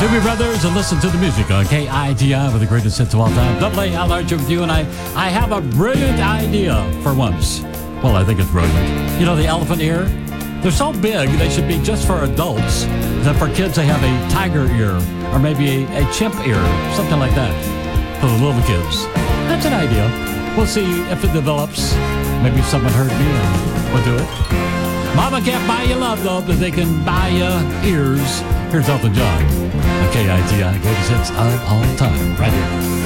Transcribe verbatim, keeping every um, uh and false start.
Doobie Brothers, and listen to the music on K I T I with the greatest hits of all time. Double A, Al Archer with you, and I, I have a brilliant idea for once. Well, I think it's brilliant. You know, the elephant ear? They're so big, they should be just for adults. That for kids, they have a tiger ear, or maybe a, a chimp ear, something like that, for the little kids. That's an idea. We'll see if it develops. Maybe someone heard me and will do it. Mama can't buy you love, though, but they can buy you ears. Here's Elton John on K I T I, greatest hits of all time, right here.